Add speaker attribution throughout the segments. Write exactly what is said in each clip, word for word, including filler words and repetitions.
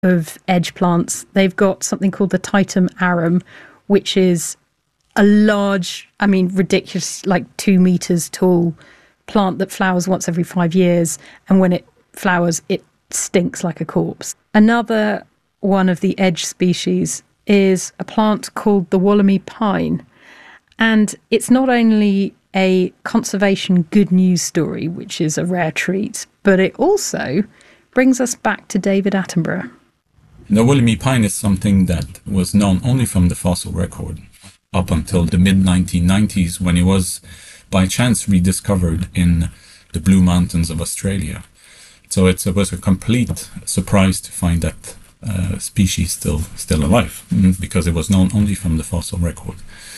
Speaker 1: of edge plants. They've got something called the Titum arum, which is a large, I mean, ridiculous, like two meters tall plant that flowers once every five years. And when it flowers, it stinks like a corpse. Another one of the edge species is a plant called the Wollemi pine. And it's not only a conservation good news story, which is a rare treat, but it also brings us back to David Attenborough.
Speaker 2: The Wollemi pine is something that was known only from the fossil record up until the mid nineteen nineties, when it was by chance rediscovered in the Blue Mountains of Australia. So it's, it was a complete surprise to find that uh, species still still alive, because it was known only from the fossil record.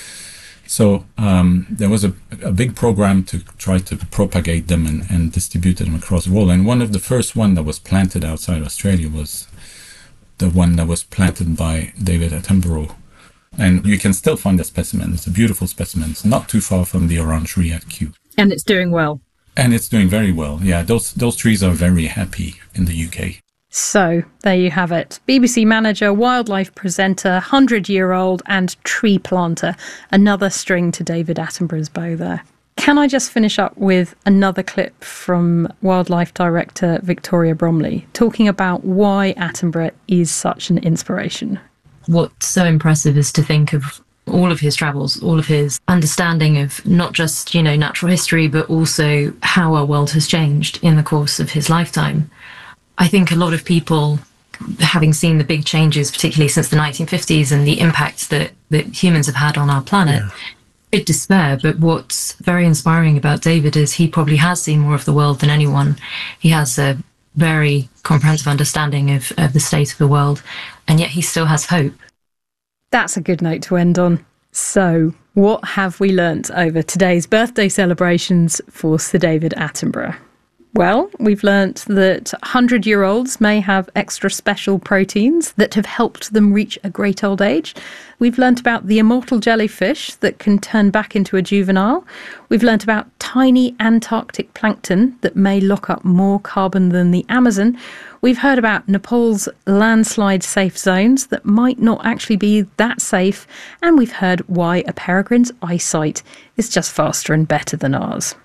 Speaker 2: So um, there was a, a big program to try to propagate them and, and distribute them across the world. And one of the first one that was planted outside Australia was the one that was planted by David Attenborough. And you can still find a specimen. It's a beautiful specimen. It's not too far from the Orangery at Kew.
Speaker 1: And it's doing well.
Speaker 2: And it's doing very well. Yeah, those those trees are very happy in the U K.
Speaker 1: So, there you have it. B B C manager, wildlife presenter, hundred-year-old and tree planter. Another string to David Attenborough's bow there. Can I just finish up with another clip from wildlife director Victoria Bromley, talking about why Attenborough is such an inspiration?
Speaker 3: What's so impressive is to think of all of his travels, all of his understanding of not just, you know, natural history, but also how our world has changed in the course of his lifetime. I think a lot of people, having seen the big changes, particularly since the nineteen fifties and the impact that, that humans have had on our planet, yeah. Bit despair. But what's very inspiring about David is he probably has seen more of the world than anyone. He has a very comprehensive understanding of, of the state of the world, and yet he still has hope.
Speaker 1: That's a good note to end on. So, what have we learnt over today's birthday celebrations for Sir David Attenborough? Well, we've learnt that hundred-year-olds may have extra special proteins that have helped them reach a great old age. We've learnt about the immortal jellyfish that can turn back into a juvenile. We've learnt about tiny Antarctic plankton that may lock up more carbon than the Amazon. We've heard about Nepal's landslide-safe zones that might not actually be that safe. And we've heard why a peregrine's eyesight is just faster and better than ours.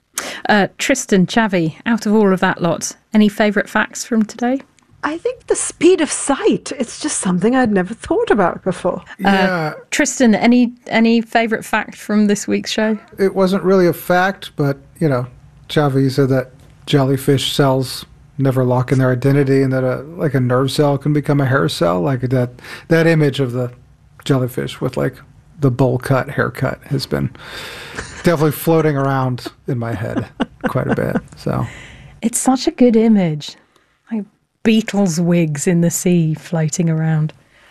Speaker 1: Uh, Tristan, Chavi, out of all of that lot, any favourite facts from today?
Speaker 4: I think the speed of sight. It's just something I'd never thought about before.
Speaker 5: Yeah.
Speaker 1: Uh, Tristan, any any favourite fact from this week's show?
Speaker 5: It wasn't really a fact, but, you know, Chavi said that jellyfish cells never lock in their identity, and that a, like a nerve cell can become a hair cell. Like that, that image of the jellyfish with like the bowl cut haircut has been definitely floating around in my head quite a bit. So
Speaker 1: it's such a good image, like Beatles wigs in the sea floating around.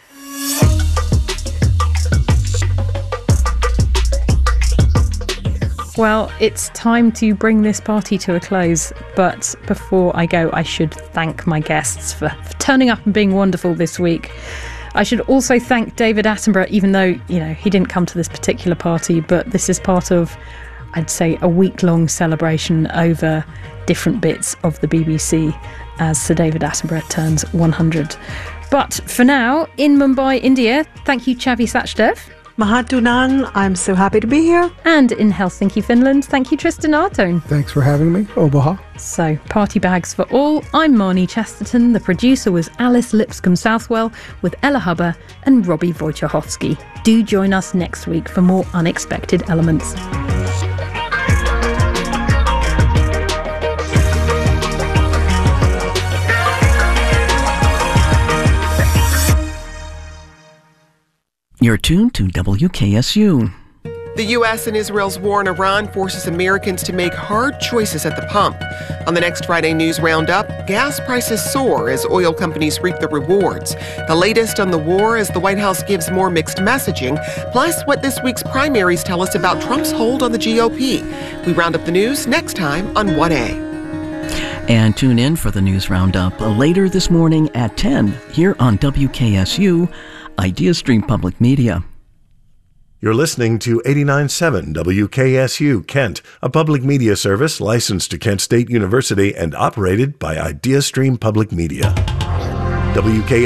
Speaker 1: Well, it's time to bring this party to a close, but before I go, I should thank my guests for, for turning up and being wonderful this week. I should also thank David Attenborough, even though, you know, he didn't come to this particular party, but this is part of, I'd say, a week-long celebration over different bits of the B B C as Sir David Attenborough turns one hundred. But for now, in Mumbai, India, thank you, Chavi Sachdev.
Speaker 4: Mahatunang, I'm so happy to be here.
Speaker 1: And in Helsinki, Finland, thank you, Tristan Artone.
Speaker 5: Thanks for having me. Obaha.
Speaker 1: So, party bags for all. I'm Marnie Chesterton. The producer was Alice Lipscomb Southwell with Ella Hubber and Robbie Wojciechowski. Do join us next week for more unexpected elements.
Speaker 6: You're tuned to W K S U.
Speaker 7: The U S and Israel's war in Iran forces Americans to make hard choices at the pump. On the next Friday News Roundup, gas prices soar as oil companies reap the rewards. The latest on the war as the White House gives more mixed messaging, plus what this week's primaries tell us about Trump's hold on the G O P. We round up the news next time on one A.
Speaker 6: And tune in for the News Roundup later this morning at ten here on W K S U, IdeaStream Public Media.
Speaker 8: You're listening to eighty-nine point seven W K S U Kent, a public media service licensed to Kent State University and operated by IdeaStream Public Media. W K